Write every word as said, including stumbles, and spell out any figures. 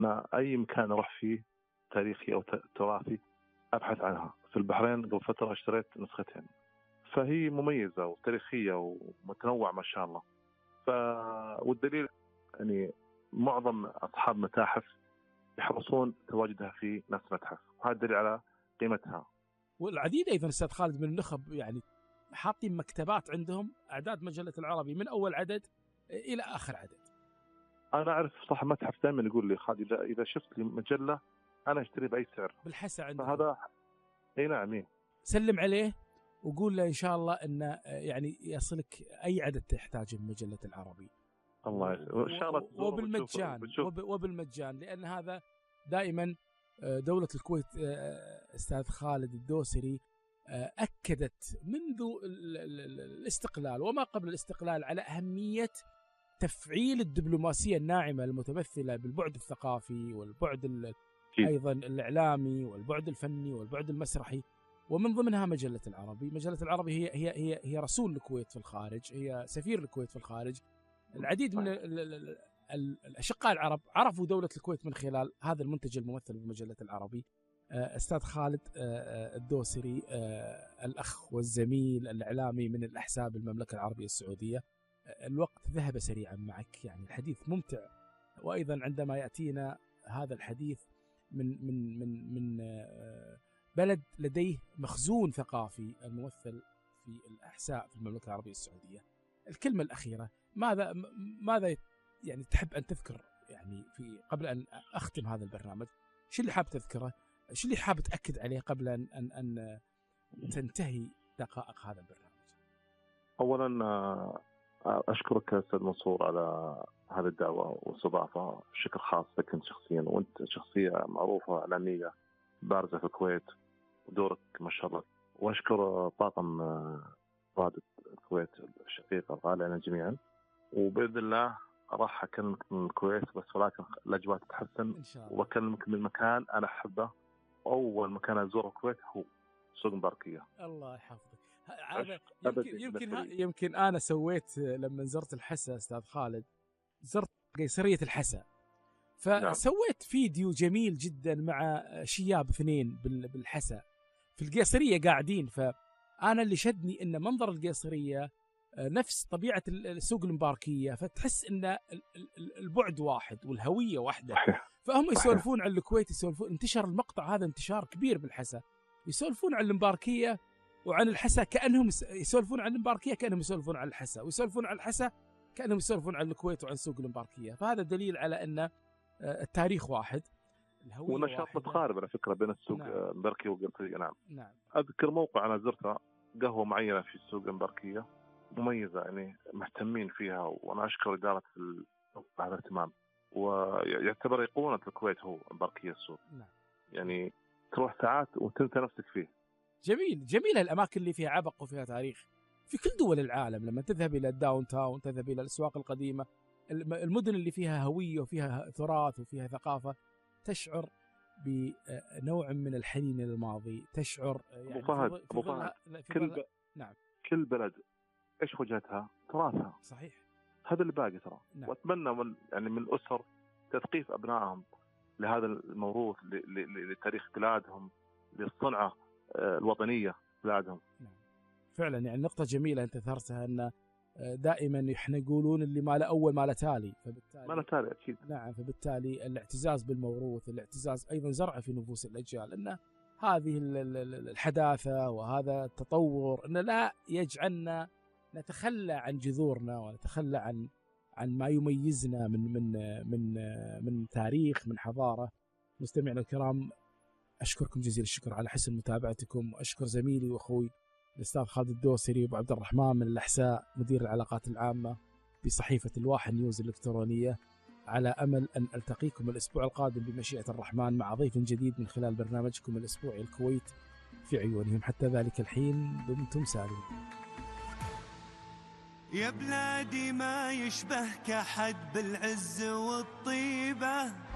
أنا أي مكان أروح فيه تاريخي أو تراثي أبحث عنها. في البحرين قبل فترة اشتريت نسختين، فهي مميزة وتاريخية ومتنوعة ما شاء الله. ف... والدليل يعني معظم أصحاب متاحف يحرصون تواجدها في نفس المتحف، وهذا دليل على قيمتها. والعديد أيضا أستاذ خالد من النخب يعني حاطين مكتبات عندهم أعداد مجلة العربي من أول عدد إلى آخر عدد. أنا أعرف صاحب متحف دائما يقول لي خالد إذا إذا شفت لي مجلة أنا أشتري بأي سعر بالحسا عندك. فهذا أي نعم. سلم عليه وقول له إن شاء الله إن يعني يصلك أي عدد تحتاجه من مجلة العربي. الله يسلمك إن شاء الله. وبالمجان وبالمجان لأن هذا دائما دولة الكويت أستاذ خالد الدوسري أكدت منذ الاستقلال وما قبل الاستقلال على أهمية تفعيل الدبلوماسية الناعمة المتمثلة بالبعد الثقافي والبعد أيضا الإعلامي والبعد الفني والبعد المسرحي، ومن ضمنها مجلة العربي. مجلة العربي هي هي هي هي رسول الكويت في الخارج، هي سفير الكويت في الخارج. العديد من الأشقاء العرب عرفوا دولة الكويت من خلال هذا المنتج الممثل بمجلة العربي. أستاذ خالد الدوسري الأخ والزميل الإعلامي من الأحساب المملكة العربية السعودية، الوقت ذهب سريعا معك، يعني الحديث ممتع، وأيضا عندما يأتينا هذا الحديث من من من من بلد لديه مخزون ثقافي الممثل في الأحساء في المملكة العربية السعودية. الكلمة الأخيرة ماذا ماذا يعني تحب أن تذكر يعني في قبل أن أختم هذا البرنامج؟ شو اللي حاب تذكره؟ شو اللي حاب تأكد عليه قبل أن أن, أن تنتهي دقائق هذا البرنامج؟ أولا أشكرك أستاذ منصور على هذه الدعوة والاستضافة، شكر خاص لك أنت شخصيا، وأنت شخصية معروفة إعلامية بارزة في الكويت ودورك ما شاء الله. وأشكر طاقم رادة الكويت الشقيقة الغالية علينا جميعا، وبإذن الله راح أكلمك من الكويت بس ولكن الأجواء تتحسن وأكلمك من مكان أنا أحبه. أول مكان أزوره الكويت هو سوق مباركية. الله يحفظك. هذا يمكن يمكن يمكن أنا سويت لما زرت الحسا أستاذ خالد، زرت قيصرية الحسا، فسويت فيديو جميل جدا مع شياب اثنين بالحسا في القيصرية قاعدين. فأنا اللي شدني إن منظر القيصرية نفس طبيعة السوق المباركية، فتحس إن البعد واحد والهوية واحدة. فهم يسولفون عن الكويت، يسولفون، انتشر المقطع هذا انتشار كبير بالحسا، يسولفون عن المباركية وعن الحسا كأنهم يسولفون عن المباركية كأنهم يسولفون عن الحسا، ويسولفون عن الحسا كأنهم يسولفون عن الكويت وعن سوق المباركية. فهذا دليل على أن التاريخ واحد، الهوية ونشاط متقارب على فكرة بين السوق المباركية نعم. والقيصرية. نعم. نعم. أذكر موقع أنا زرته قهوة معينة في السوق المباركية مميزة، يعني مهتمين فيها، وأنا أشكر إدارة هذا الاهتمام، ويعتبر أيقونة الكويت هو مباركية السوق. نعم. يعني تروح ساعات وتنسى نفسك فيه. جميل جميل الأماكن اللي فيها عبق وفيها تاريخ في كل دول العالم. لما تذهب إلى الداون تاون، تذهب إلى الأسواق القديمة، المدن اللي فيها هوية وفيها تراث وفيها ثقافة، تشعر بنوع من الحنين للماضي، تشعر يعني أبو فهد أبو فهد كل ب... نعم كل بلد إيش وجهتها؟ تراثها. صحيح. هذا اللي باقي ترى. نعم. وأتمنى من يعني من الأسر تثقيف أبنائهم لهذا الموروث، لتاريخ بلادهم، للصنعة الوطنية بلادهم. نعم. فعلا يعني نقطة جميلة أنت ثرتها، أن دائما احنا يقولون اللي ما له أول ما له تالي، فبالتالي ما له تالي أكيد. نعم. فبالتالي الاعتزاز بالموروث، الاعتزاز أيضا زرعه في نفوس الأجيال، أن هذه الحداثة وهذا التطور أن لا يجعلنا نتخلى عن جذورنا ونتخلى عن عن ما يميزنا من من من من تاريخ، من حضارة. مستمعينا الكرام، أشكركم جزيل الشكر على حسن متابعتكم، وأشكر زميلي وأخوي الأستاذ خالد الدوسري وأبو عبد الرحمن من الأحساء مدير العلاقات العامة بصحيفة الواحة نيوز الإلكترونية، على أمل أن ألتقيكم الأسبوع القادم بمشيئة الرحمن مع ضيف جديد من خلال برنامجكم الأسبوعي الكويت في عيونهم. حتى ذلك الحين دمتم سالمين. يا بلادي ما يشبهك أحد بالعز والطيبة،